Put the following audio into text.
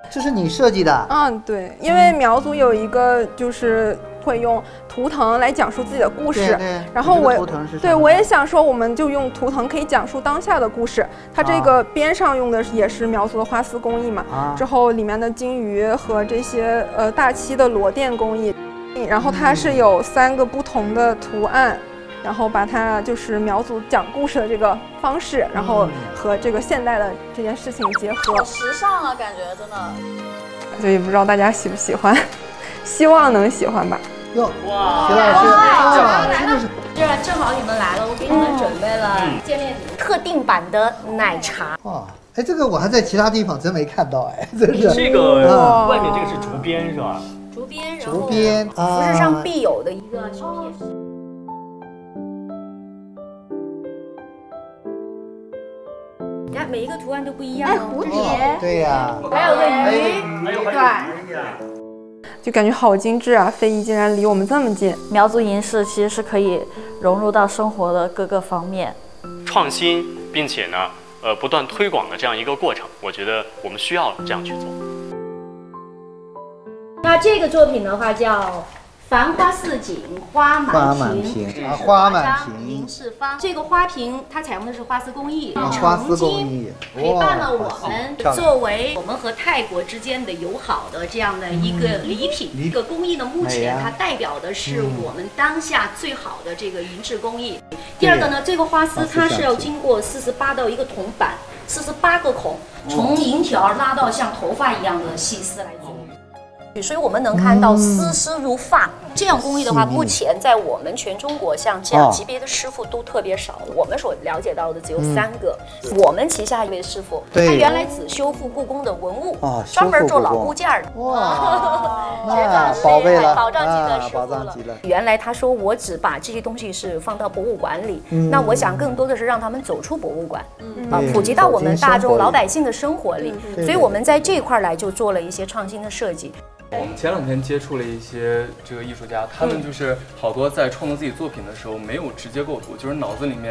这是你设计的？ 嗯，对，因为苗族有一个就是会用图腾来讲述自己的故事， 对， 然后我也想说，我们就用图腾可以讲述当下的故事。它这个边上用的也是苗族的花丝工艺嘛，之后里面的金鱼和这些大漆的螺钿工艺，然后它是有3个不同的图案。然后把它就是苗族讲故事的这个方式，然后和这个现代的这件事情结合， 好时尚啊，感觉真的。 所以不知道大家喜不喜欢，希望能喜欢吧。 哟， 哇， 徐老师，真的是， 这正好你们来了，我给你们准备了见面礼特定版的奶茶。 哇，哎，这个我还在其他地方真没看到，哎，真是。 这个外面这个是竹编是吧？ 竹编，然后服饰上必有的一个小撇饰。你看每一个图案都不一样蝴蝶， 对呀， 还有个鱼， 对， 就感觉好精致啊！非遗竟然离我们这么近。 苗族银饰其实是可以融入到生活的各个方面， 创新并且呢，不断推广的这样一个过程，我觉得我们需要这样去做。 那这个作品的话叫繁花似锦，花满屏啊，花满屏， 银饰方。这个花瓶它采用的是花丝工艺， 花丝工艺陪伴了我们，作为我们和泰国之间的友好的这样的一个礼品。这个工艺呢，目前它代表的是我们当下最好的这个银质工艺。第二个呢，这个花丝它是要经过48道一个铜板，48个孔，从银条拉到像头发一样的细丝来做。所以我们能看到丝丝如发这样工艺的话，目前在我们全中国像这样级别的师傅都特别少。我们所了解到的只有3个。我们旗下一位师傅，他原来只修复故宫的文物，专门做老物件的。 哇，那宝贝了， 保障级的师傅保障级了。 原来他说我只把这些东西是放到博物馆里，那我想更多的是让他们走出博物馆，普及到我们大众老百姓的生活里。所以我们在这一块来就做了一些创新的设计。 我们前2天接触了一些这个艺术家，他们就是好多在创作自己作品的时候没有直接构图，就是脑子里面